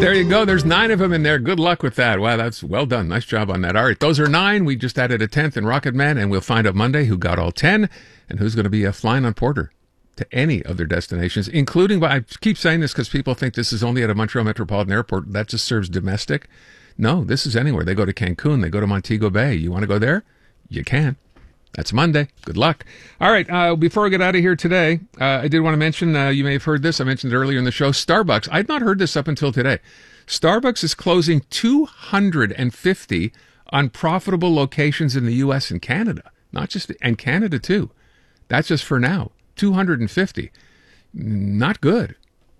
There you go. There's 9 of them in there. Good luck with that. Wow, that's well done. Nice job on that. All right, those are 9. We just added a 10th in Rocket Man, and we'll find out Monday who got all 10 and who's going to be flying on Porter to any of their destinations, including, I keep saying this because people think this is only at a Montreal Metropolitan Airport. That just serves domestic. No, this is anywhere. They go to Cancun. They go to Montego Bay. You want to go there? You can. That's Monday. Good luck. All right. Before I get out of here today, I did want to mention, you may have heard this. I mentioned it earlier in the show. Starbucks. I'd not heard this up until today. Starbucks is closing 250 unprofitable locations in the U.S. and Canada. And Canada too. That's just for now. 250. Not good.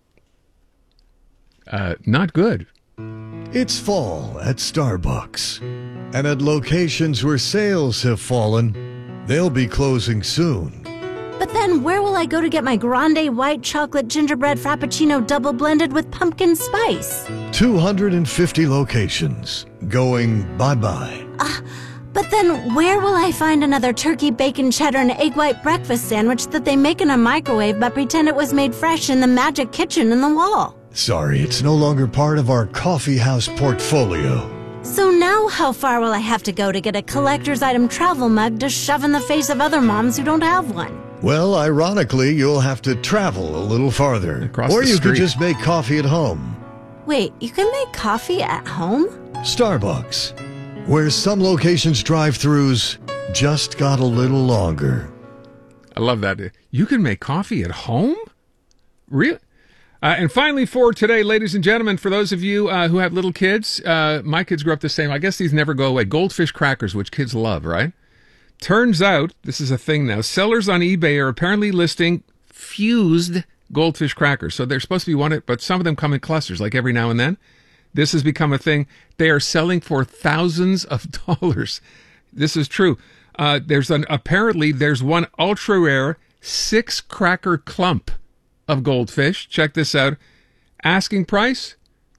Not good. It's fall at Starbucks. And at locations where sales have fallen, they'll be closing soon. But then where will I go to get my grande white chocolate gingerbread frappuccino double blended with pumpkin spice? 250 locations going bye-bye. But then where will I find another turkey, bacon, cheddar, and egg white breakfast sandwich that they make in a microwave but pretend it was made fresh in the magic kitchen in the wall? Sorry, it's no longer part of our coffee house portfolio. So now how far will I have to go to get a collector's item travel mug to shove in the face of other moms who don't have one? Well, ironically, you'll have to travel a little farther. Or you could just make coffee at home. Wait, you can make coffee at home? Starbucks, where some locations' drive-thrus just got a little longer. I love that. You can make coffee at home? Really? And finally for today, ladies and gentlemen, for those of you who have little kids, my kids grew up the same. I guess these never go away. Goldfish crackers, which kids love, right? Turns out, this is a thing now, sellers on eBay are apparently listing fused goldfish crackers. So they're supposed to be one, but some of them come in clusters, like every now and then. This has become a thing. They are selling for thousands of dollars. This is true. There's one ultra rare 6-cracker clump of goldfish. Check this out. Asking price,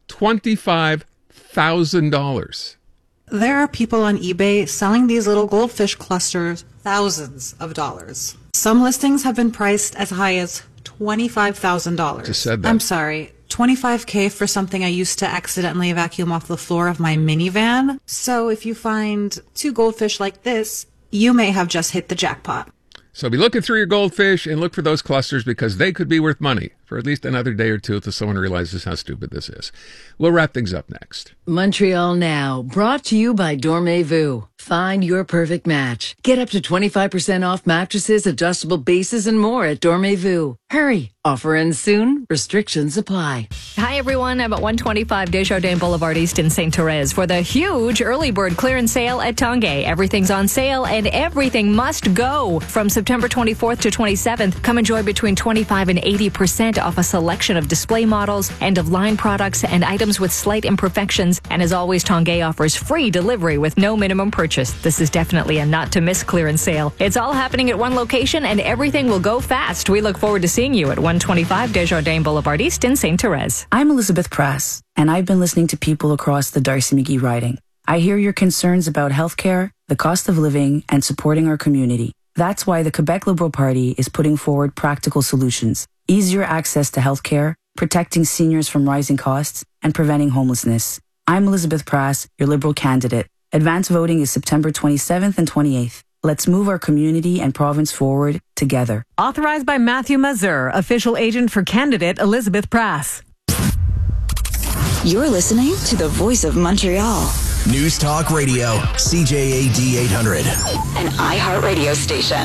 $25,000. There are people on eBay selling these little goldfish clusters thousands of dollars. Some listings have been priced as high as $25,000. Just said that. I'm sorry, $25K for something I used to accidentally vacuum off the floor of my minivan. So if you find 2 goldfish like this, you may have just hit the jackpot. So be looking through your goldfish and look for those clusters because they could be worth money for at least another day or two until someone realizes how stupid this is. We'll wrap things up next. Montreal Now, brought to you by Dormez-vous. Find your perfect match. Get up to 25% off mattresses, adjustable bases, and more at Dormez-vous. Hurry. Offer ends soon. Restrictions apply. Hi, everyone. I'm at 125 Desjardins Boulevard East in St. Therese for the huge early bird clearance sale at Tanguay. Everything's on sale and everything must go. From September 24th to 27th, come enjoy between 25 and 80% off a selection of display models, end-of-line products, and items with slight imperfections. And as always, Tanguay offers free delivery with no minimum purchase. This is definitely a not-to-miss clearance sale. It's all happening at one location and everything will go fast. We look forward to seeing you at 125 Desjardins Boulevard East in St. Therese. I'm Elizabeth Prass, and I've been listening to people across the Darcy McGee riding. I hear your concerns about healthcare, the cost of living, and supporting our community. That's why the Quebec Liberal Party is putting forward practical solutions. Easier access to healthcare, protecting seniors from rising costs, and preventing homelessness. I'm Elizabeth Prass, your Liberal candidate. Advance voting is September 27th and 28th. Let's move our community and province forward together. Authorized by Matthew Mazur, official agent for candidate Elizabeth Prass. You're listening to the Voice of Montreal. News Talk Radio, CJAD 800. An iHeartRadio station.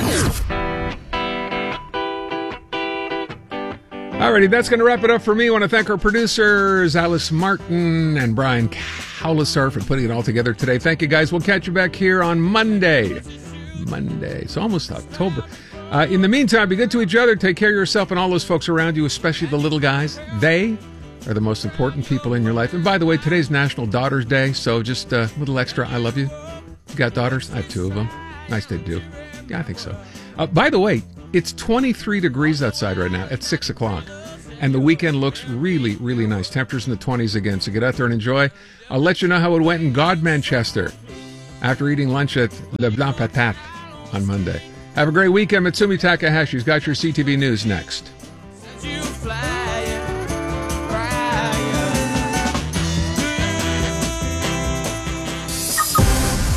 Alrighty, that's going to wrap it up for me. I want to thank our producers, Alice Martin and Brian Cowlisar, for putting it all together today. Thank you, guys. We'll catch you back here on Monday. It's almost October. In the meantime, be good to each other. Take care of yourself and all those folks around you, especially the little guys. They are the most important people in your life. And by the way, today's National Daughters Day, so just a little extra I love you. You got daughters? I have 2 of them. Nice they do. Yeah, I think so. By the way, it's 23 degrees outside right now at 6 o'clock. And the weekend looks really, really nice. Temperatures in the 20s again, so get out there and enjoy. I'll let you know how it went in Godmanchester after eating lunch at Le Blanc Patate on Monday. Have a great weekend. Mitsumi Takahashi's got your CTV News next.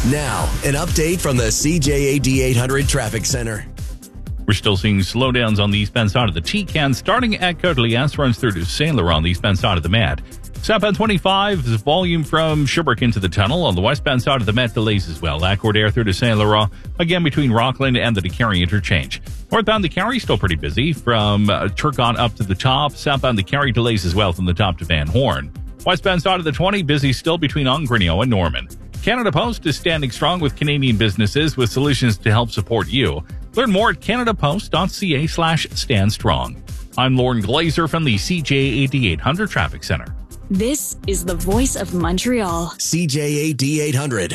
Now, an update from the CJAD 800 Traffic Center. We're still seeing slowdowns on the eastbound side of the T-Can, starting at Côte-Liesse, runs through to Saint Laurent on the eastbound side of the Met. Southbound 25, there's volume from Sherbrooke into the tunnel. On the westbound side of the Met, delays as well. Accordaire through to Saint Laurent, again between Rockland and the DeCarry interchange. Northbound DeCarry, still pretty busy from Turcotte up to the top. Southbound DeCarry, delays as well from the top to Van Horn. Westbound side of the 20, busy still between Ongrenio and Norman. Canada Post is standing strong with Canadian businesses with solutions to help support you. Learn more at canadapost.ca/standstrong. I'm Lauren Glazer from the CJAD 800 Traffic Center. This is the voice of Montreal. CJAD 800.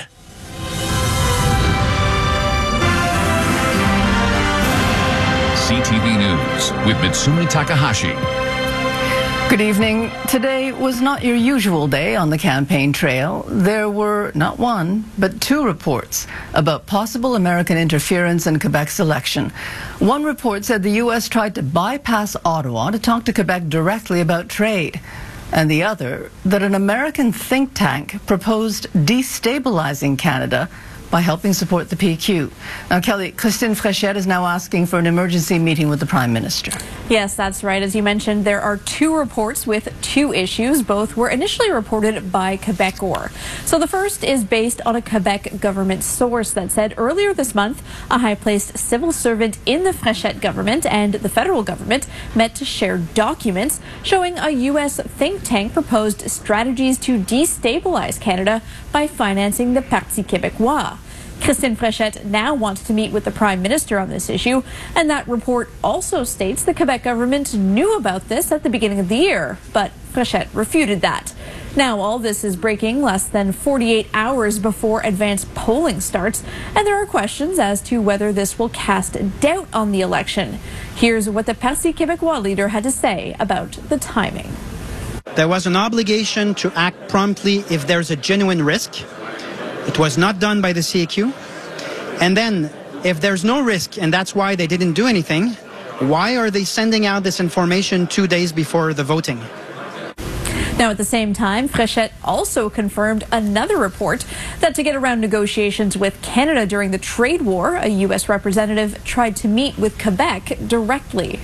CTV News with Mitsumi Takahashi. Good evening. Today was not your usual day on the campaign trail. There were not one, but two reports about possible American interference in Quebec's election. One report said the U.S. tried to bypass Ottawa to talk to Quebec directly about trade. And the other, that an American think tank proposed destabilizing Canada by helping support the PQ. Now, Kelly, Christine Fréchette is now asking for an emergency meeting with the Prime Minister. Yes, that's right. As you mentioned, there are two reports with two issues. Both were initially reported by Quebecor. So the first is based on a Quebec government source that said earlier this month, a high-placed civil servant in the Fréchette government and the federal government met to share documents showing a U.S. think tank proposed strategies to destabilize Canada by financing the Parti Québécois. Christine Fréchette now wants to meet with the Prime Minister on this issue, and that report also states the Quebec government knew about this at the beginning of the year, but Fréchette refuted that. Now all this is breaking less than 48 hours before advanced polling starts, and there are questions as to whether this will cast doubt on the election. Here's what the Parti Québécois leader had to say about the timing. There was an obligation to act promptly if there's a genuine risk. It was not done by the CAQ. And then, if there's no risk, and that's why they didn't do anything, why are they sending out this information 2 days before the voting? Now, at the same time, Fréchette also confirmed another report that to get around negotiations with Canada during the trade war, a U.S. representative tried to meet with Quebec directly.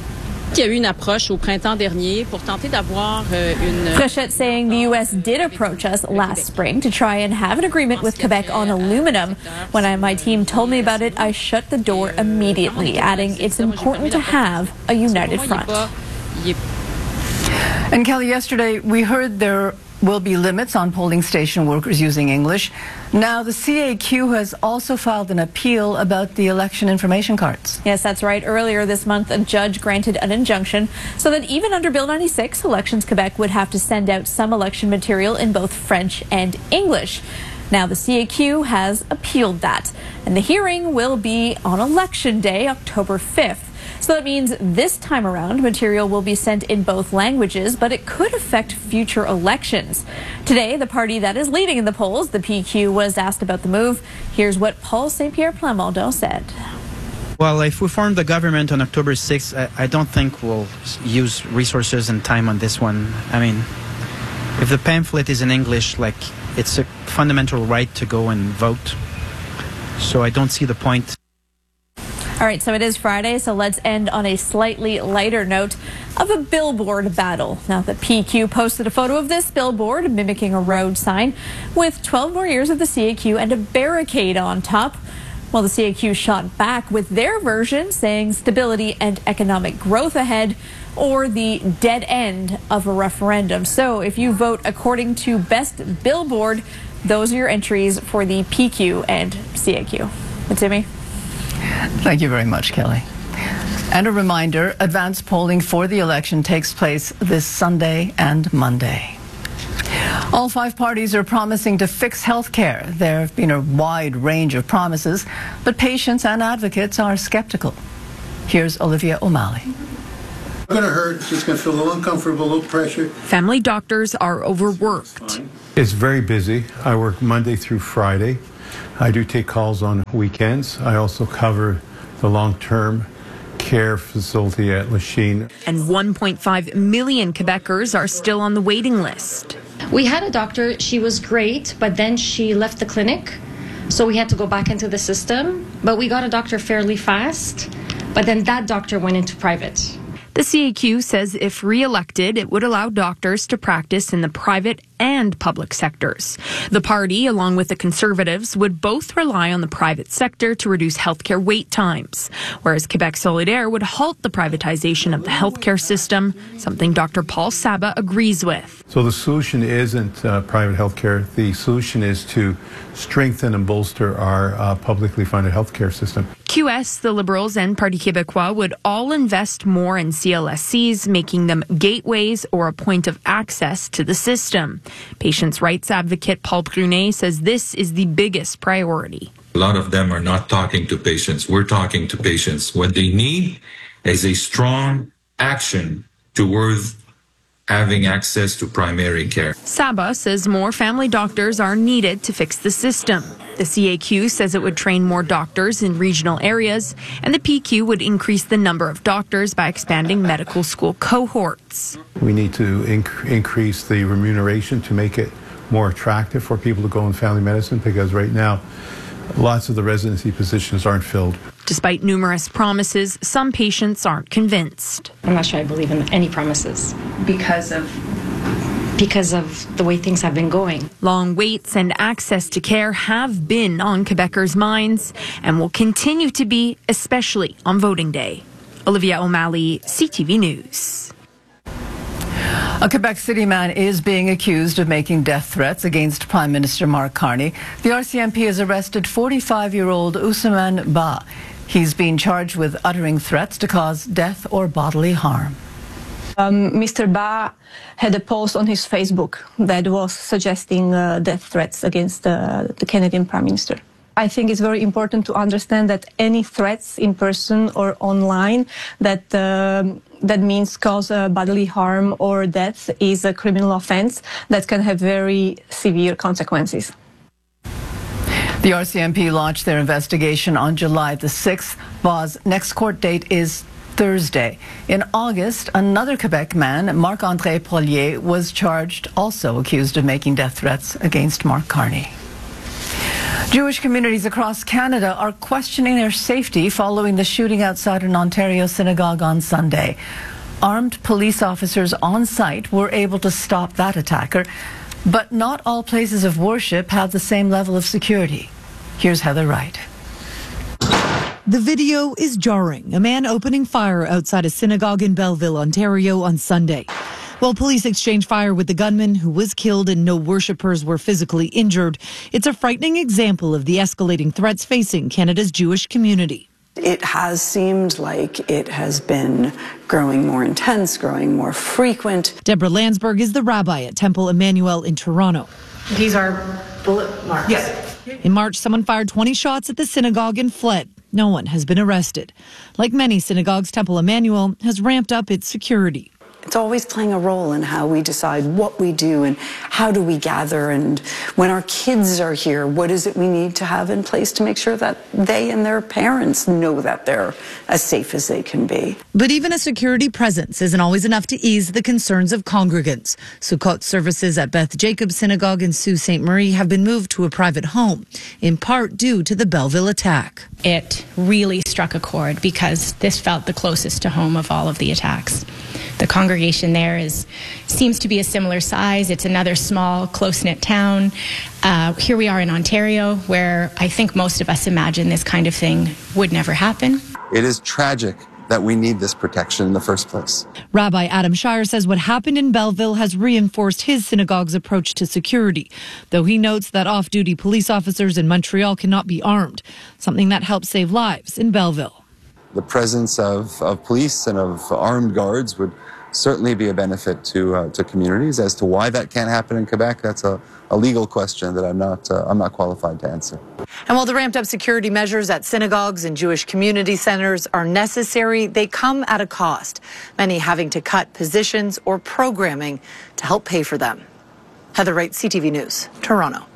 Fréchette saying the U.S. did approach us last spring to try and have an agreement with Quebec on aluminum. When my team told me about it, I shut the door immediately, adding it's important to have a united front. And Kelly, yesterday we heard there will be limits on polling station workers using English. Now, the CAQ has also filed an appeal about the election information cards. Yes, that's right. Earlier this month, a judge granted an injunction so that even under Bill 96, Elections Quebec would have to send out some election material in both French and English. Now, the CAQ has appealed that, and the hearing will be on Election Day, October 5th. So that means this time around, material will be sent in both languages, but it could affect future elections. Today, the party that is leading in the polls, the PQ, was asked about the move. Here's what Paul Saint-Pierre Plamondon said. Well, if we form the government on October 6th, I don't think we'll use resources and time on this one. I mean, if the pamphlet is in English, it's a fundamental right to go and vote. So I don't see the point. All right, so it is Friday, so let's end on a slightly lighter note of a billboard battle. Now, the PQ posted a photo of this billboard mimicking a road sign with 12 more years of the CAQ and a barricade on top. Well, the CAQ shot back with their version saying stability and economic growth ahead, or the dead end of a referendum. So if you vote according to Best Billboard, those are your entries for the PQ and CAQ. Mitsumi? Thank you very much, Kelly. And a reminder, advance polling for the election takes place this Sunday and Monday. All five parties are promising to fix health care. There have been a wide range of promises, but patients and advocates are skeptical. Here's Olivia O'Malley. It's going to hurt. She's going to feel a little uncomfortable, a little pressure. Family doctors are overworked. It's very busy. I work Monday through Friday. I do take calls on weekends. I also cover the long-term care facility at Lachine. And 1.5 million Quebecers are still on the waiting list. We had a doctor, she was great, but then she left the clinic So we had to go back into the system, but we got a doctor fairly fast. But then that doctor went into private. The CAQ says if re-elected, it would allow doctors to practice in the private and public sectors. The party, along with the Conservatives, would both rely on the private sector to reduce healthcare wait times, whereas Quebec Solidaire would halt the privatization of the healthcare system, something Dr. Paul Saba agrees with. So the solution isn't private healthcare. The solution is to strengthen and bolster our publicly funded healthcare system. QS, the Liberals, and Parti Québécois would all invest more in CLSCs, making them gateways or a point of access to the system. Patients' rights advocate Paul Brunet says this is the biggest priority. A lot of them are not talking to patients. We're talking to patients. What they need is a strong action towards having access to primary care. Saba says more family doctors are needed to fix the system. The CAQ says it would train more doctors in regional areas, and the PQ would increase the number of doctors by expanding medical school cohorts. We need to increase the remuneration to make it more attractive for people to go in family medicine, because right now lots of the residency positions aren't filled. Despite numerous promises, some patients aren't convinced. I'm not sure I believe in any promises. Because of the way things have been going. Long waits and access to care have been on Quebecers' minds and will continue to be, especially on voting day. Olivia O'Malley, CTV News. A Quebec City man is being accused of making death threats against Prime Minister Mark Carney. The RCMP has arrested 45-year-old Ousmane Ba. He's been charged with uttering threats to cause death or bodily harm. Mr. Ba had a post on his Facebook that was suggesting death threats against the Canadian Prime Minister. I think it's very important to understand that any threats in person or online that means cause bodily harm or death is a criminal offense that can have very severe consequences. The RCMP launched their investigation on July the 6th. Ba's next court date is Thursday. In August, another Quebec man, Marc-André Prolier, was charged, also accused of making death threats against Mark Carney. Jewish communities across Canada are questioning their safety following the shooting outside an Ontario synagogue on Sunday. Armed police officers on site were able to stop that attacker, but not all places of worship have the same level of security. Here's Heather Wright. The video is jarring. A man opening fire outside a synagogue in Belleville, Ontario on Sunday. While police exchanged fire with the gunman, who was killed and no worshippers were physically injured, it's a frightening example of the escalating threats facing Canada's Jewish community. It has seemed like it has been growing more intense, growing more frequent. Deborah Landsberg is the rabbi at Temple Emmanuel in Toronto. These are bullet marks. Yes. In March, someone fired 20 shots at the synagogue and fled. No one has been arrested. Like many synagogues, Temple Emmanuel has ramped up its security. It's always playing a role in how we decide what we do and how do we gather. And when our kids are here, what is it we need to have in place to make sure that they and their parents know that they're as safe as they can be. But even a security presence isn't always enough to ease the concerns of congregants. Sukkot services at Beth Jacob Synagogue in Sault Ste. Marie have been moved to a private home, in part due to the Belleville attack. It really struck a chord because this felt the closest to home of all of the attacks. The congregation there seems to be a similar size. It's another small, close-knit town. Here we are in Ontario, where I think most of us imagine this kind of thing would never happen. It is tragic that we need this protection in the first place. Rabbi Adam Shire says what happened in Belleville has reinforced his synagogue's approach to security, though he notes that off-duty police officers in Montreal cannot be armed, something that helps save lives in Belleville. The presence of police and of armed guards would certainly be a benefit to communities. As to why that can't happen in Quebec, that's a legal question that I'm not qualified to answer. And while the ramped up security measures at synagogues and Jewish community centers are necessary, they come at a cost, many having to cut positions or programming to help pay for them. Heather Wright, CTV News, Toronto.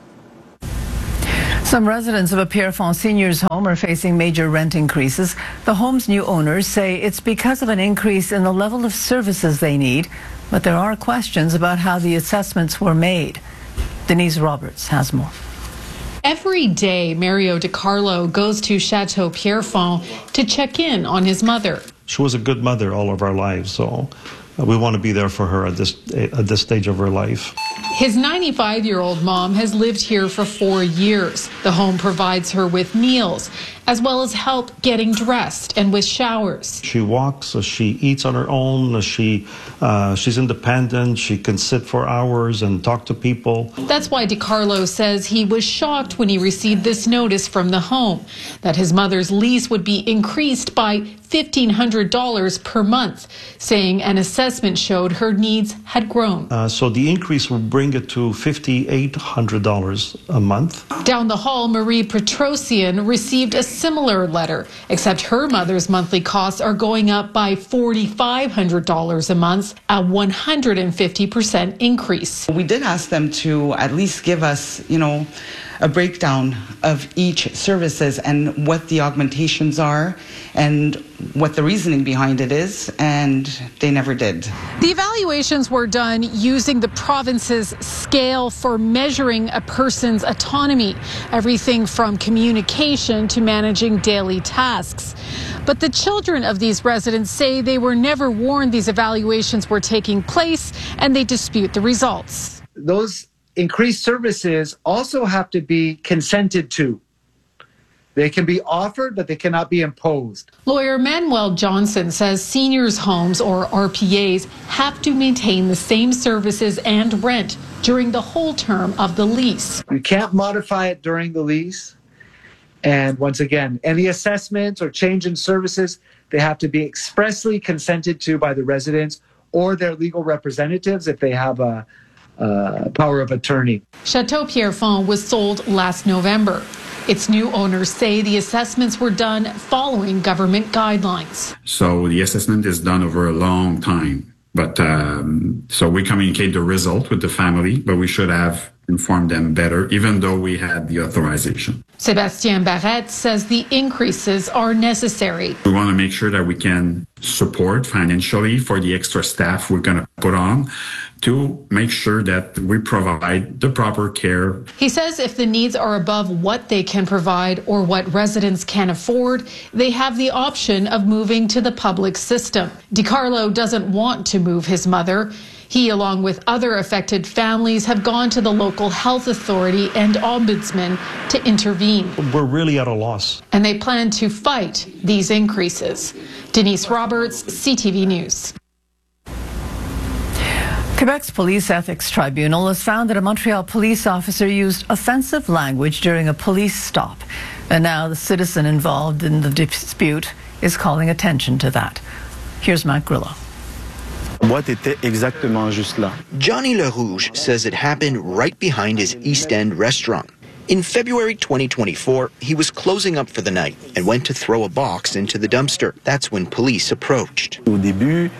Some residents of a Pierrefonds seniors home are facing major rent increases. The home's new owners say it's because of an increase in the level of services they need, but there are questions about how the assessments were made. Denise Roberts has more. Every day, Mario DiCarlo goes to Chateau Pierrefonds to check in on his mother. She was a good mother all of our lives, so we want to be there for her at this stage of her life. His 95-year-old mom has lived here for 4 years. The home provides her with meals, as well as help getting dressed and with showers. She walks, she eats on her own, she's independent, she can sit for hours and talk to people. That's why DiCarlo says he was shocked when he received this notice from the home, that his mother's lease would be increased by $1,500 per month, saying an assessment showed her needs had grown. So the increase will bring it to $5,800 a month. Down the hall, Marie Petrosian received a similar letter, except her mother's monthly costs are going up by $4,500 a month, a 150% increase. We did ask them to at least give us, a breakdown of each services and what the augmentations are and what the reasoning behind it is, and they never did. The evaluations were done using the province's scale for measuring a person's autonomy, everything from communication to managing daily tasks. But the children of these residents say they were never warned these evaluations were taking place, and they dispute the results. Those increased services also have to be consented to. They can be offered, but they cannot be imposed. Lawyer Manuel Johnson says seniors' homes, or RPAs, have to maintain the same services and rent during the whole term of the lease. You can't modify it during the lease. And once again, any assessments or change in services, they have to be expressly consented to by the residents or their legal representatives if they have a power of attorney. Chateau Pierrefonds was sold last November. Its new owners say the assessments were done following government guidelines. So the assessment is done over a long time. But so we communicate the result with the family, but we should have informed them better, even though we had the authorization. Sébastien Barrette says the increases are necessary. We want to make sure that we can support financially for the extra staff we're going to put on to make sure that we provide the proper care. He says if the needs are above what they can provide or what residents can afford, they have the option of moving to the public system. DiCarlo doesn't want to move his mother. He, along with other affected families, have gone to the local health authority and ombudsman to intervene. We're really at a loss. And they plan to fight these increases. Denise Roberts, CTV News. Quebec's Police Ethics Tribunal has found that a Montreal police officer used offensive language during a police stop. And now the citizen involved in the dispute is calling attention to that. Here's Matt Grillo. What était exactement juste là? Johnny LaRouge says it happened right behind his East End restaurant. In February 2024, he was closing up for the night and went to throw a box into the dumpster. That's when police approached. Au début,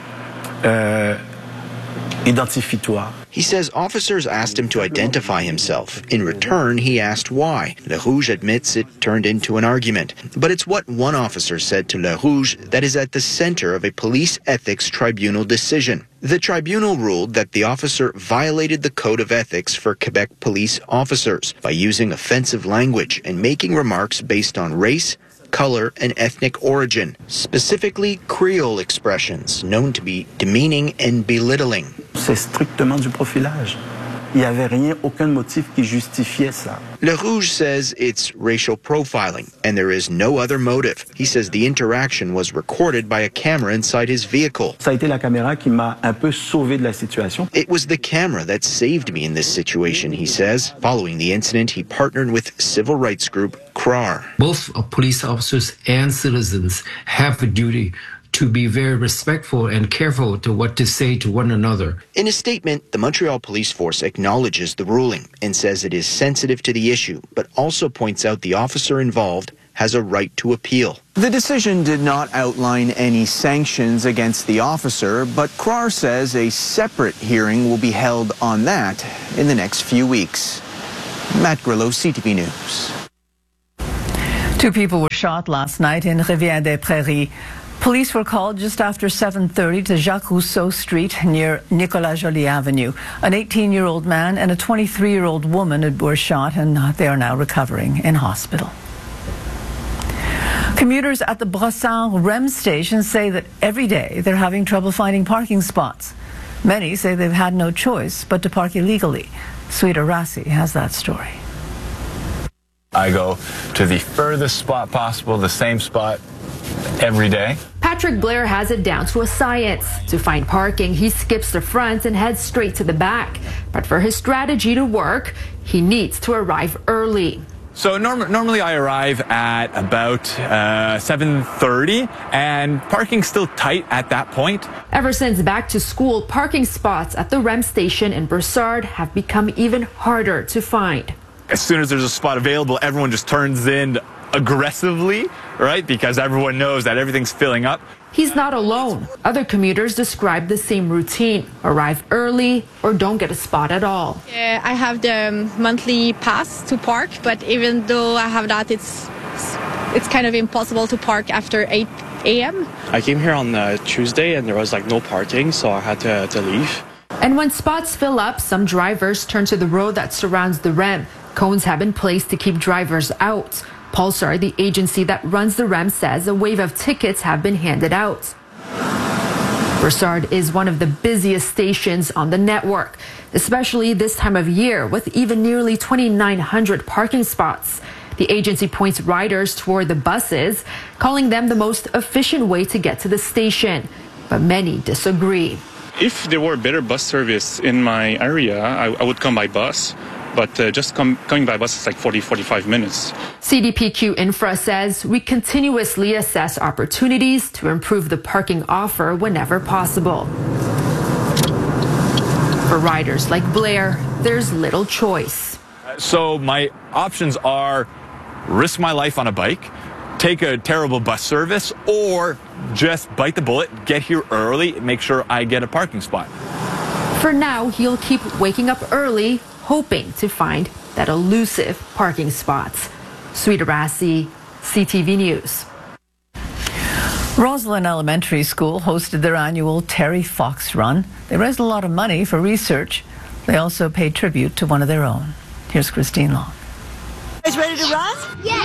identifie-toi. He says officers asked him to identify himself. In return, he asked why. LaRouge admits it turned into an argument. But it's what one officer said to LaRouge that is at the center of a police ethics tribunal decision. The tribunal ruled that the officer violated the code of ethics for Quebec police officers by using offensive language and making remarks based on race, color, and ethnic origin, specifically Creole expressions known to be demeaning and belittling. C'est strictement du profilage. Il n'y avait rien, aucun motif qui justifiait ça. LaRouge says it's racial profiling, and there is no other motive. He says the interaction was recorded by a camera inside his vehicle. Ça a été la caméra qui m'a un peu sauvé de la situation. It was the camera that saved me in this situation, he says. Following the incident, he partnered with civil rights group CRAR. Both police officers and citizens have a duty to be very respectful and careful to what to say to one another. In a statement, the Montreal Police Force acknowledges the ruling and says it is sensitive to the issue, but also points out the officer involved has a right to appeal. The decision did not outline any sanctions against the officer, but CRAR says a separate hearing will be held on that in the next few weeks. Matt Grillo, CTV News. 2 people were shot last night in Rivière-des-Prairies. Police were called just after 7:30 to Jacques Rousseau Street near Nicolas Joly Avenue. An 18-year-old man and a 23-year-old woman were shot, and they are now recovering in hospital. Commuters at the Brossard REM station say that every day they're having trouble finding parking spots. Many say they've had no choice but to park illegally. Sweeta Rassi has that story. I go to the furthest spot possible, the same spot every day. Patrick Blair has it down to a science. To find parking, he skips the front and heads straight to the back. But for his strategy to work, he needs to arrive early. So normally I arrive at about 7:30, and parking's still tight at that point. Ever since back to school, parking spots at the REM station in Brossard have become even harder to find. As soon as there's a spot available, everyone just turns in aggressively, right? Because everyone knows that everything's filling up. He's not alone. Other commuters describe the same routine: arrive early or don't get a spot at all. I have the monthly pass to park, but even though I have that, it's kind of impossible to park after 8 a.m. I came here on Tuesday and there was like no parking, so I had to leave. And when spots fill up, some drivers turn to the road that surrounds the REM. Cones have been placed to keep drivers out. Pulsar, the agency that runs the REM, says a wave of tickets have been handed out. Brossard is one of the busiest stations on the network, especially this time of year, with even nearly 2,900 parking spots. The agency points riders toward the buses, calling them the most efficient way to get to the station. But many disagree. If there were better bus service in my area, I would come by bus. But just coming by bus is like 40-45 minutes. CDPQ Infra says we continuously assess opportunities to improve the parking offer whenever possible. For riders like Blair, there's little choice. So my options are risk my life on a bike, take a terrible bus service, or just bite the bullet, get here early, make sure I get a parking spot. For now, he'll keep waking up early, hoping to find that elusive parking spots. Sweeta Rassi, CTV News. Roslyn Elementary School hosted their annual Terry Fox Run. They raised a lot of money for research. They also paid tribute to one of their own. Here's Christine Long. You guys ready to run? Yeah!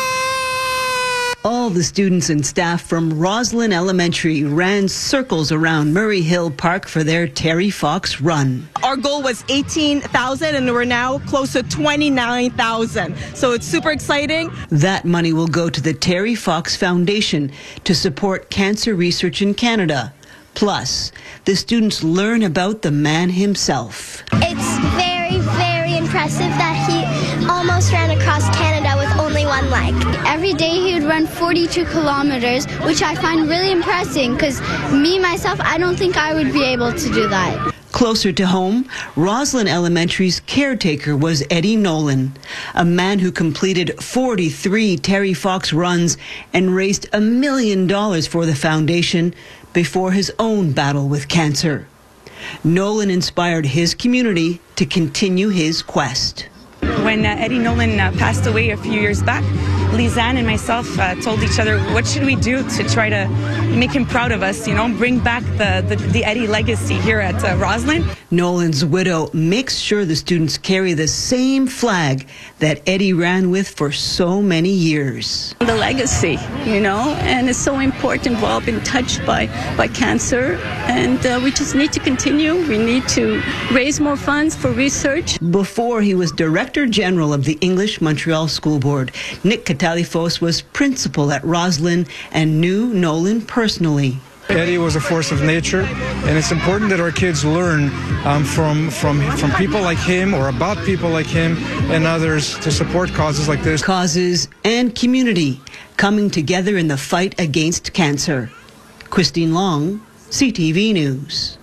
All the students and staff from Roslyn Elementary ran circles around Murray Hill Park for their Terry Fox Run. Our goal was 18,000 and we're now close to 29,000. So it's super exciting. That money will go to the Terry Fox Foundation to support cancer research in Canada. Plus, the students learn about the man himself. It's very, very impressive that he almost ran across Canada with only one leg. Every day he would run 42 kilometers, which I find really impressive because myself, I don't think I would be able to do that. Closer to home, Roslyn Elementary's caretaker was Eddie Nolan, a man who completed 43 Terry Fox runs and raised $1 million for the foundation before his own battle with cancer. Nolan inspired his community to continue his quest. When Eddie Nolan passed away a few years back, Lizanne and myself told each other, what should we do to try to make him proud of us, bring back the Eddie legacy here at Roslyn. Nolan's widow makes sure the students carry the same flag that Eddie ran with for so many years. The legacy, and it's so important. We've all been touched by cancer, and we just need to continue. We need to raise more funds for research. Before he was Director General of the English Montreal School Board, Nick Catalifos was principal at Roslyn and knew Nolan personally. Eddie was a force of nature, and it's important that our kids learn from people like him or about people like him and others to support causes like this. Causes and community coming together in the fight against cancer. Christine Long, CTV News.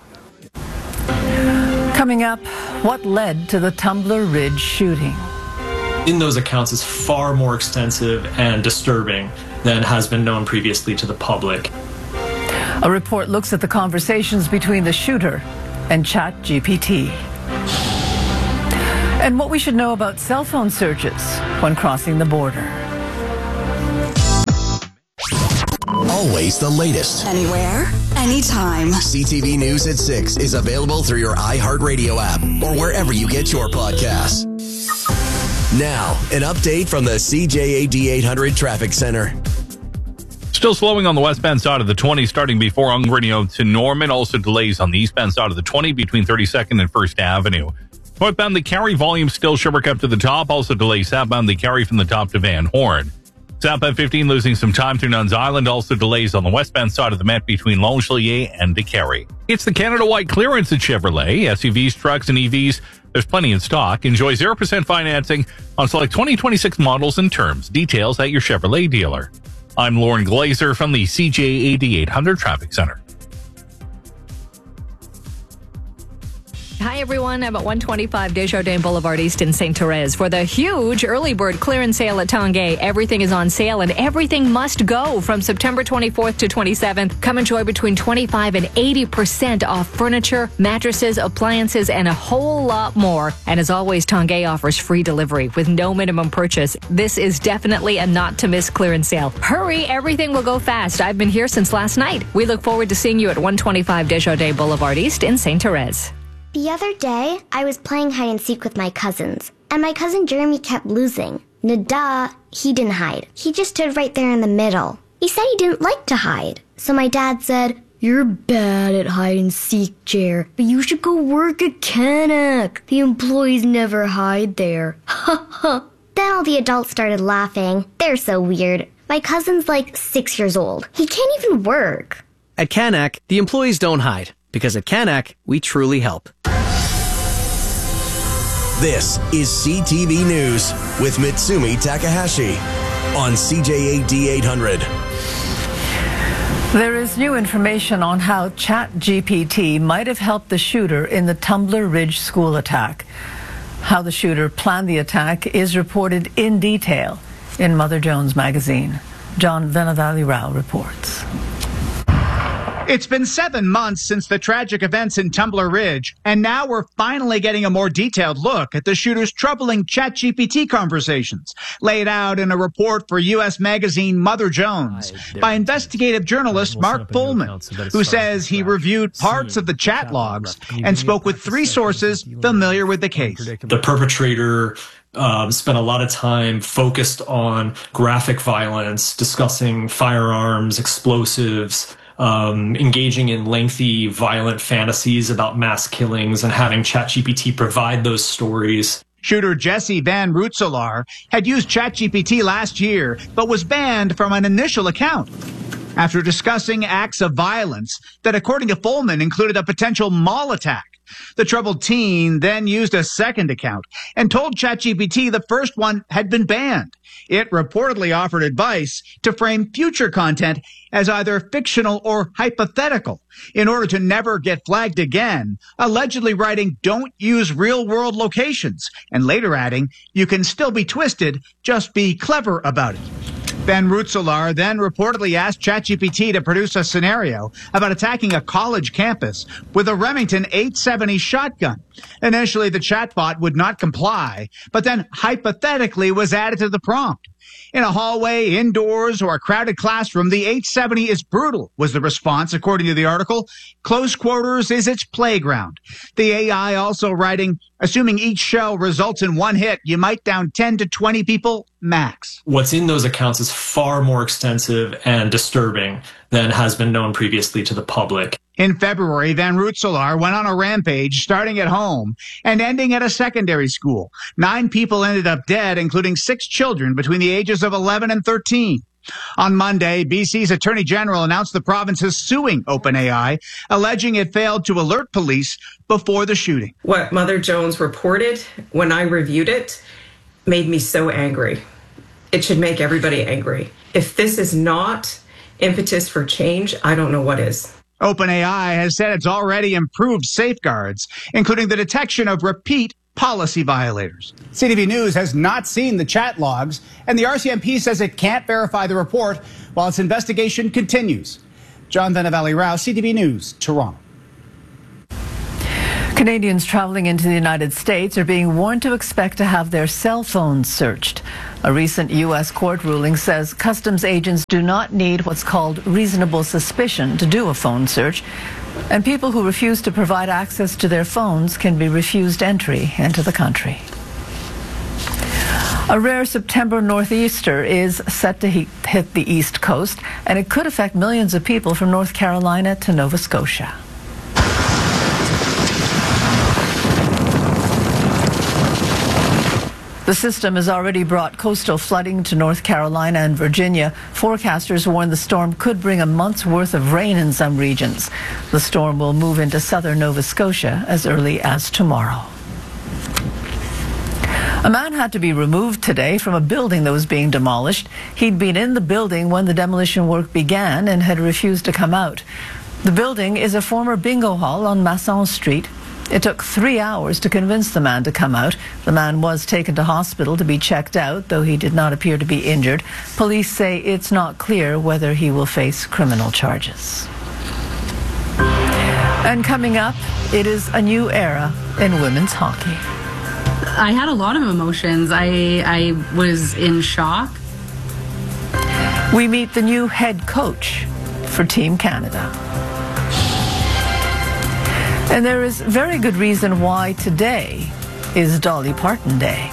Coming up, what led to the Tumbler Ridge shooting? In those accounts is far more extensive and disturbing than has been known previously to the public. A report looks at the conversations between the shooter and ChatGPT. And what we should know about cell phone searches when crossing the border. always the latest. Anywhere, anytime. CTV News at 6 is available through your iHeartRadio app or wherever you get your podcasts. Now, an update from the CJAD 800 Traffic Center. Still slowing on the westbound side of the 20, starting before Ongrenio to Norman. Also delays on the eastbound side of the 20 between 32nd and 1st Avenue. Northbound the Cary volume still Sherbrooke up to the top. Also delays southbound the Cary from the top to Van Horn. Southbound 15 losing some time through Nuns Island. Also delays on the westbound side of the Met between Longchelier and DeCary. It's the Canada White clearance at Chevrolet. SUVs, trucks, and EVs. There's plenty in stock. Enjoy 0% financing on select 2026 models and terms. Details at your Chevrolet dealer. I'm Lauren Glazer from the CJAD 800 Traffic Center. Hi, everyone. I'm at 125 Desjardins Boulevard East in St. Thérèse for the huge early bird clearance sale at Tanguay. Everything is on sale and everything must go from September 24th to 27th. Come enjoy between 25 and 80% off furniture, mattresses, appliances, and a whole lot more. And as always, Tanguay offers free delivery with no minimum purchase. This is definitely a not-to-miss clearance sale. Hurry, everything will go fast. I've been here since last night. We look forward to seeing you at 125 Desjardins Boulevard East in St. Thérèse. The other day, I was playing hide and seek with my cousins, and my cousin Jeremy kept losing. Nada, he didn't hide. He just stood right there in the middle. He said he didn't like to hide. So my dad said, "You're bad at hide and seek, Jer, but you should go work at Canuck. The employees never hide there." Ha ha. Then all the adults started laughing. They're so weird. My cousin's like 6 years old. He can't even work. At Canuck, the employees don't hide, because at Canuck, we truly help. This is CTV News with Mitsumi Takahashi on CJAD 800. There is new information on how ChatGPT might have helped the shooter in the Tumbler Ridge school attack. How the shooter planned the attack is reported in detail in Mother Jones magazine. John Venavali Rao reports. It's been 7 months since the tragic events in Tumbler Ridge, and now we're finally getting a more detailed look at the shooter's troubling ChatGPT conversations, laid out in a report for U.S. magazine Mother Jones by investigative journalist Mark Pullman, who says he reviewed parts of the chat logs and spoke with 3 sources familiar with the case. The perpetrator spent a lot of time focused on graphic violence, discussing firearms, explosives, engaging in lengthy, violent fantasies about mass killings and having ChatGPT provide those stories. Shooter Jesse Van Rootselaar had used ChatGPT last year, but was banned from an initial account after discussing acts of violence that, according to Pullman, included a potential mall attack. The troubled teen then used a second account and told ChatGPT the first one had been banned. It reportedly offered advice to frame future content as either fictional or hypothetical in order to never get flagged again, allegedly writing, "Don't use real-world locations," and later adding, "You can still be twisted, just be clever about it." Van Rootselaar then reportedly asked ChatGPT to produce a scenario about attacking a college campus with a Remington 870 shotgun. Initially, the chatbot would not comply, but then hypothetically was added to the prompt. In a hallway, indoors, or a crowded classroom, the 870 is brutal, was the response, according to the article. Close quarters is its playground. The AI also writing, "Assuming each shell results in one hit, you might down 10 to 20 people max." What's in those accounts is far more extensive and disturbing than has been known previously to the public. In February, Van Rootselaar went on a rampage, starting at home and ending at a secondary school. 9 people ended up dead, including 6 children between the ages of 11 and 13. On Monday, BC's Attorney General announced the province is suing OpenAI, alleging it failed to alert police before the shooting. What Mother Jones reported when I reviewed it made me so angry. It should make everybody angry. If this is not impetus for change, I don't know what is. OpenAI has said it's already improved safeguards, including the detection of repeat policy violators. CTV News has not seen the chat logs, and the RCMP says it can't verify the report while its investigation continues. John Venavali Rao, CTV News, Toronto. Canadians traveling into the United States are being warned to expect to have their cell phones searched. A recent U.S. court ruling says customs agents do not need what's called reasonable suspicion to do a phone search, and people who refuse to provide access to their phones can be refused entry into the country. A rare September northeaster is set to hit the East Coast, and it could affect millions of people from North Carolina to Nova Scotia. The system has already brought coastal flooding to North Carolina and Virginia. Forecasters warn the storm could bring a month's worth of rain in some regions. The storm will move into southern Nova Scotia as early as tomorrow. A man had to be removed today from a building that was being demolished. He'd been in the building when the demolition work began and had refused to come out. The building is a former bingo hall on Masson Street. It took 3 hours to convince the man to come out. The man was taken to hospital to be checked out, though he did not appear to be injured. Police say it's not clear whether he will face criminal charges. And coming up, it is a new era in women's hockey. I had a lot of emotions. I was in shock. We meet the new head coach for Team Canada. And there is very good reason why today is Dolly Parton Day.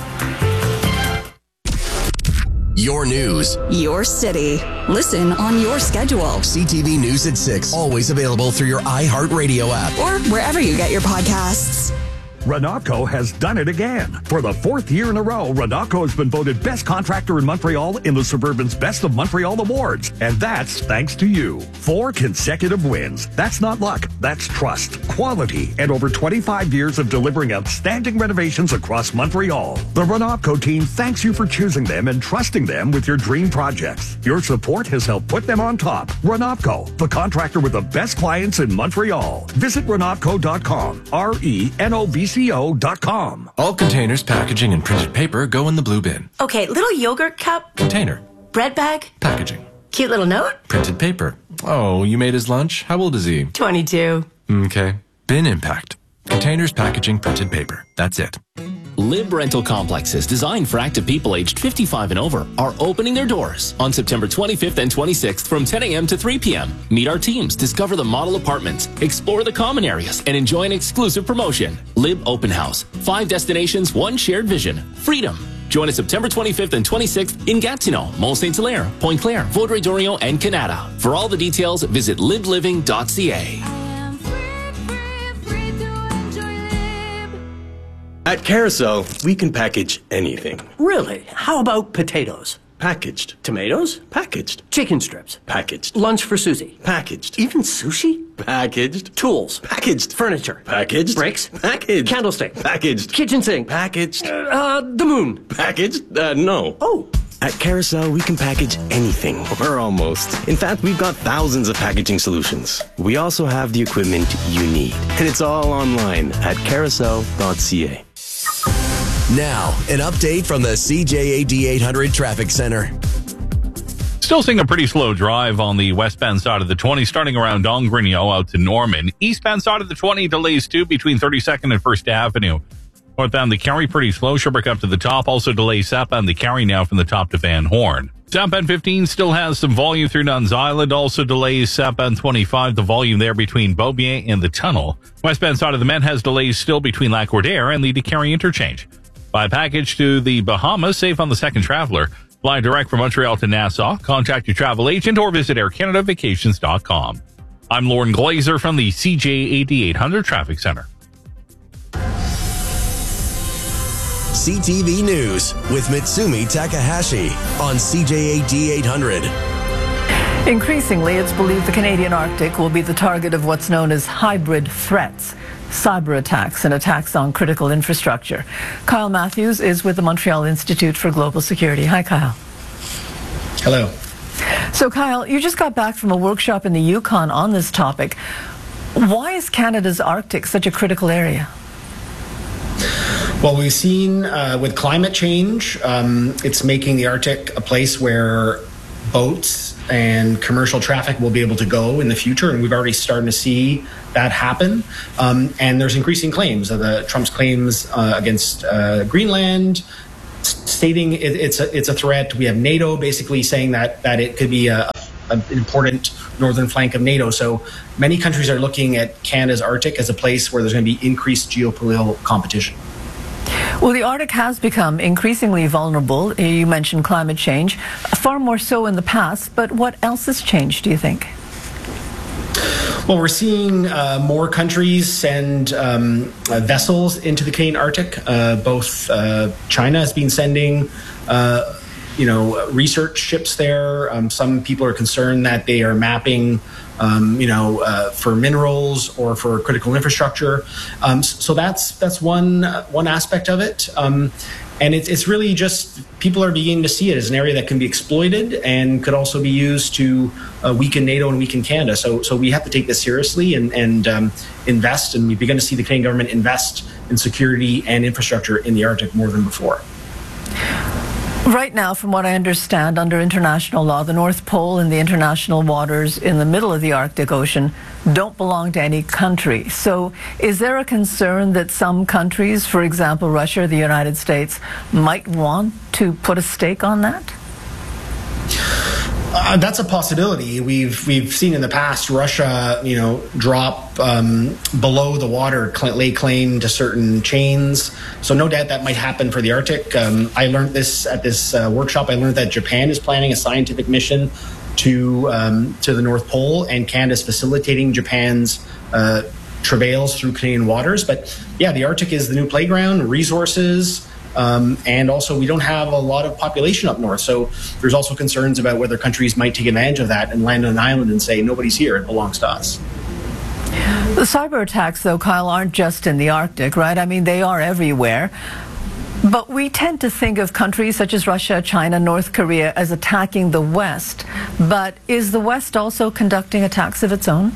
Your news. Your city. Listen on your schedule. CTV News at 6. Always available through your iHeartRadio app. Or wherever you get your podcasts. Rinalco has done it again. For the 4th year in a row, Rinalco has been voted best contractor in Montreal in the Suburban's Best of Montreal Awards. And that's thanks to you. 4 consecutive wins. That's not luck. That's trust, quality, and over 25 years of delivering outstanding renovations across Montreal. The Rinalco team thanks you for choosing them and trusting them with your dream projects. Your support has helped put them on top. Rinalco, the contractor with the best clients in Montreal. Visit Rinalco.com. RENOVCO.com. All containers, packaging, and printed paper go in the blue bin. Okay, little yogurt cup. Container. Bread bag. Packaging. Cute little note. Printed paper. Oh, you made his lunch? How old is he? 22. Okay. Bin impact. Containers, packaging, printed paper. That's it. Lib Rental Complexes, designed for active people aged 55 and over, are opening their doors on September 25th and 26th from 10 a.m. to 3 p.m. Meet our teams, discover the model apartments, explore the common areas, and enjoy an exclusive promotion. Lib Open House. 5 destinations, 1 shared vision. Freedom. Join us September 25th and 26th in Gatineau, Mont-Saint-Hilaire, Pointe-Claire, Vaudreuil-Dorion, and Canada. For all the details, visit libliving.ca. At Carousel, we can package anything. Really? How about potatoes? Packaged. Tomatoes? Packaged. Chicken strips? Packaged. Lunch for Susie? Packaged. Even sushi? Packaged. Tools? Packaged. Furniture? Packaged. Bricks? Packaged. Candlestick? Packaged. Kitchen sink? Packaged. The moon? Packaged? No. Oh. At Carousel, we can package anything, or almost. In fact, we've got thousands of packaging solutions. We also have the equipment you need, and it's all online at carousel.ca. Now, an update from the CJAD 800 Traffic Center. Still seeing a pretty slow drive on the westbound side of the 20, starting around Dongrenio out to Norman. Eastbound side of the 20, delays too between 32nd and 1st Avenue. Northbound the Carry, pretty slow. Sherbrooke up to the top. Also delays southbound the Carry now from the top to Van Horn. Southbound 15 still has some volume through Nuns Island. Also delays southbound 25. The volume there between Beaubien and the tunnel. Westbound side of the Met has delays still between Lac-Cordaire and the DeCarry interchange. Buy a package to the Bahamas, safe on the Second Traveler. Fly direct from Montreal to Nassau. Contact your travel agent or visit aircanadavacations.com. I'm Lauren Glazer from the CJAD 800 Traffic Center. CTV News with Mitsumi Takahashi on CJAD 800. Increasingly, it's believed the Canadian Arctic will be the target of what's known as hybrid threats, cyber attacks and attacks on critical infrastructure. Kyle Matthews is with the Montreal Institute for Global Security. Hi, Kyle. Hello. So, Kyle, you just got back from a workshop in the Yukon on this topic. Why is Canada's Arctic such a critical area? Well, we've seen with climate change, it's making the Arctic a place where boats and commercial traffic will be able to go in the future, and we've already started to see that happen. And there's increasing claims. Trump's claims against Greenland, stating it's a threat. We have NATO basically saying that it could be an important northern flank of NATO. So many countries are looking at Canada's Arctic as a place where there's going to be increased geopolitical competition. Well, the Arctic has become increasingly vulnerable. You mentioned climate change, far more so in the past. But what else has changed, do you think? Well, we're seeing more countries send vessels into the Canadian Arctic. Both China has been sending research ships there. Some people are concerned that they are mapping, for minerals or for critical infrastructure. So that's one aspect of it. And it's really just people are beginning to see it as an area that can be exploited and could also be used to weaken NATO and weaken Canada. So we have to take this seriously and invest. And we've begun to see the Canadian government invest in security and infrastructure in the Arctic more than before. Right now, from what I understand, under international law, the North Pole and the international waters in the middle of the Arctic Ocean don't belong to any country. So is there a concern that some countries, for example, Russia or the United States, might want to put a stake on that? That's a possibility. We've seen in the past Russia, drop below the water, lay claim to certain chains. So no doubt that might happen for the Arctic. I learned this at this workshop. I learned that Japan is planning a scientific mission to the North Pole, and Canada's facilitating Japan's travails through Canadian waters. But yeah, the Arctic is the new playground, resources. And also, we don't have a lot of population up north. So there's also concerns about whether countries might take advantage of that and land on an island and say, nobody's here, it belongs to us. The cyber attacks, though, Kyle, aren't just in the Arctic, right? I mean, they are everywhere. But we tend to think of countries such as Russia, China, North Korea as attacking the West. But is the West also conducting attacks of its own?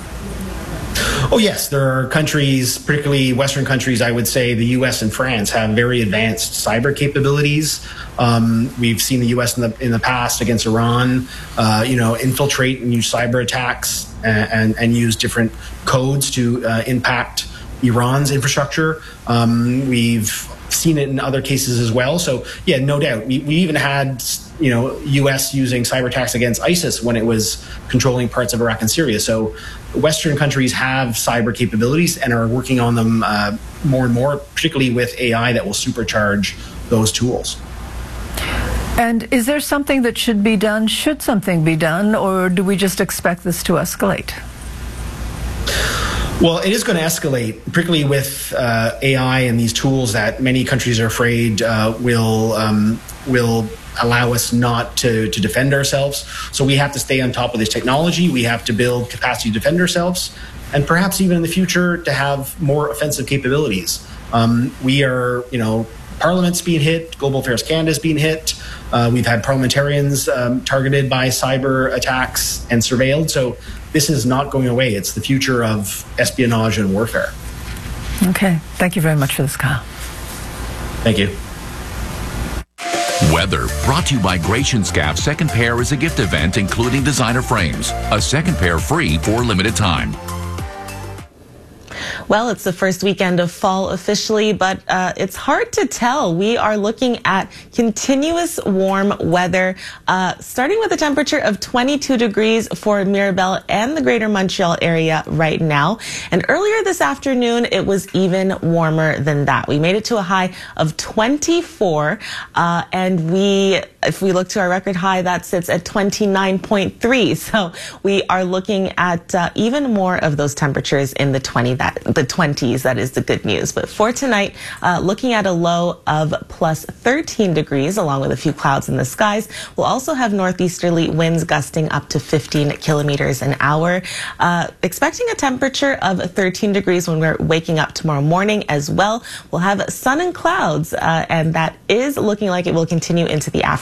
Oh, yes. There are countries, particularly Western countries, I would say the U.S. and France have very advanced cyber capabilities. We've seen the U.S. in the past against Iran, infiltrate and use cyber attacks and use different codes to impact Iran's infrastructure. We've seen it in other cases as well. So, yeah, no doubt. We even had, U.S. using cyber attacks against ISIS when it was controlling parts of Iraq and Syria. So Western countries have cyber capabilities and are working on them more and more, particularly with AI that will supercharge those tools. And is there something that should be done? Should something be done? Or do we just expect this to escalate? Well, it is going to escalate, particularly with AI and these tools that many countries are afraid will allow us not to defend ourselves. So we have to stay on top of this technology. We have to build capacity to defend ourselves, and perhaps even in the future to have more offensive capabilities. We are, Parliament's being hit. Global Affairs Canada is being hit. We've had parliamentarians targeted by cyber attacks and surveilled. So this is not going away. It's the future of espionage and warfare. Okay. Thank you very much for this, Kyle. Thank you. Weather brought to you by Gratian Scaff. Second pair is a gift event including designer frames. A second pair free for a limited time. Well, it's the first weekend of fall officially, but it's hard to tell. We are looking at continuous warm weather, starting with a temperature of 22 degrees for Mirabel and the greater Montreal area right now. And earlier this afternoon, it was even warmer than that. We made it to a high of 24, and if we look to our record high, that sits at 29.3. So we are looking at even more of those temperatures in the 20s. That is the good news. But for tonight, looking at a low of plus 13 degrees, along with a few clouds in the skies. We'll also have northeasterly winds gusting up to 15 kilometers an hour. Expecting a temperature of 13 degrees when we're waking up tomorrow morning as well. We'll have sun and clouds, and that is looking like it will continue into the afternoon.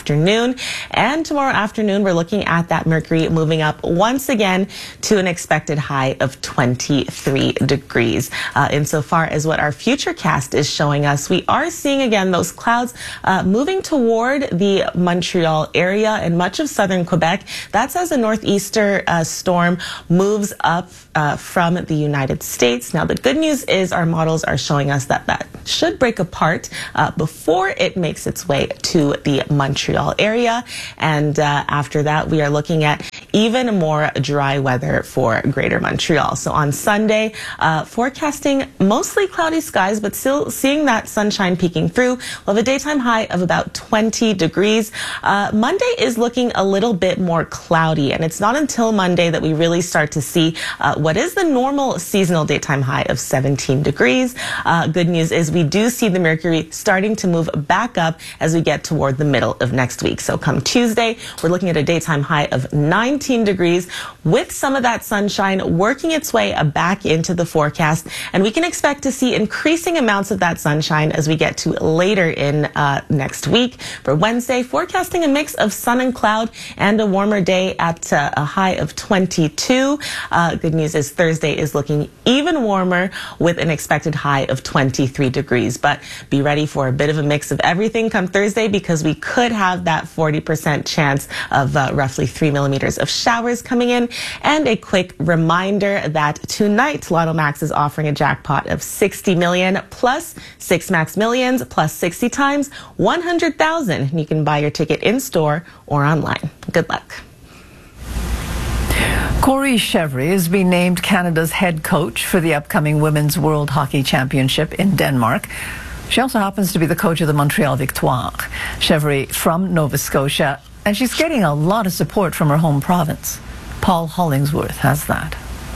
afternoon. And tomorrow afternoon, we're looking at that mercury moving up once again to an expected high of 23 degrees. Insofar as what our futurecast is showing us, we are seeing again those clouds moving toward the Montreal area and much of southern Quebec. That's as a northeaster storm moves up from the United States. Now, the good news is our models are showing us that that should break apart before it makes its way to the Montreal area. And after that, we are looking at even more dry weather for Greater Montreal. So on Sunday, forecasting mostly cloudy skies, but still seeing that sunshine peeking through. We'll have a daytime high of about 20 degrees. Monday is looking a little bit more cloudy, and it's not until Monday that we really start to see what is the normal seasonal daytime high of 17 degrees. Good news is we do see the mercury starting to move back up as we get toward the middle of next week. So come Tuesday, we're looking at a daytime high of 19 degrees with some of that sunshine working its way back into the forecast. And we can expect to see increasing amounts of that sunshine as we get to later in next week. For Wednesday, forecasting a mix of sun and cloud and a warmer day at a high of 22. Good news is Thursday is looking even warmer with an expected high of 23 degrees. But be ready for a bit of a mix of everything come Thursday, because we could have that 40% chance of roughly 3 millimeters of showers coming in. And a quick reminder that tonight Lotto Max is offering a jackpot of 60 million plus 6 Max Millions plus 60 times 100,000. You can buy your ticket in store or online. Good luck. Corey Chevry has been named Canada's head coach for the upcoming Women's World Hockey Championship in Denmark. She also happens to be the coach of the Montreal Victoire. Chevry from Nova Scotia, and she's getting a lot of support from her home province. Paul Hollingsworth has that.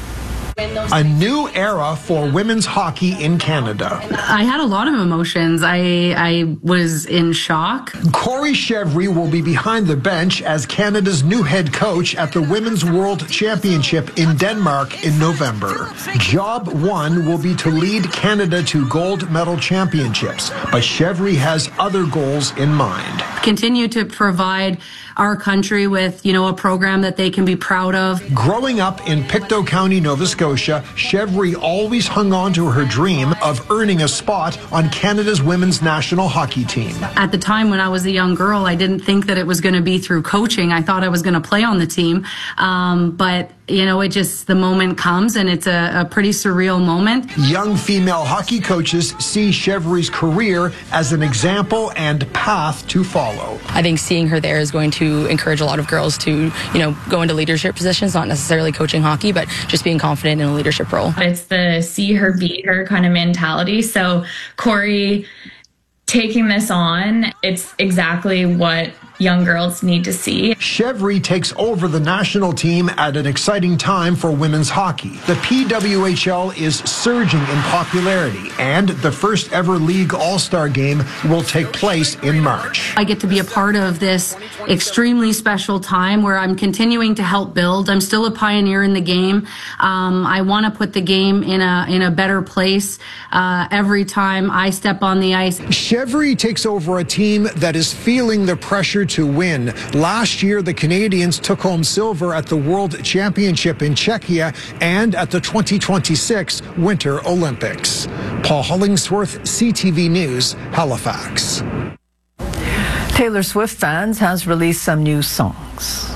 A new era for women's hockey in Canada. I had a lot of emotions. I was in shock. Corey Chevry will be behind the bench as Canada's new head coach at the Women's World Championship in Denmark in November. Job one will be to lead Canada to gold medal championships, but Chevry has other goals in mind. Continue to provide our country with, a program that they can be proud of. Growing up in Pictou County, Nova Scotia, Chevry always hung on to her dream of earning a spot on Canada's women's national hockey team. At the time when I was a young girl, I didn't think that it was going to be through coaching. I thought I was going to play on the team. But it just, the moment comes, and it's a pretty surreal moment. Young female hockey coaches see Chevry's career as an example and path to follow. I think seeing her there is going to encourage a lot of girls to, go into leadership positions, not necessarily coaching hockey, but just being confident in a leadership role. It's the see her, beat her kind of mentality. So Corey taking this on, it's exactly what young girls need to see. Chevry takes over the national team at an exciting time for women's hockey. The PWHL is surging in popularity, and the first ever league all-star game will take place in March. I get to be a part of this extremely special time where I'm continuing to help build. I'm still a pioneer in the game. I want to put the game in a better place every time I step on the ice. Chevry takes over a team that is feeling the pressure to win. Last year, the Canadians took home silver at the World Championship in Czechia and at the 2026 Winter Olympics. Paul Hollingsworth, CTV News, Halifax. Taylor Swift fans has released some new songs.